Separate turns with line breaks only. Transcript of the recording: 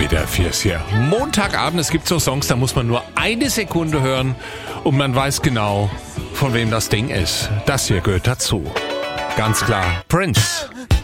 wieder fürs hier. Montagabend, es gibt so Songs, da muss man nur eine Sekunde hören und man weiß genau, von wem das Ding ist. Das hier gehört dazu. Ganz klar, Prince.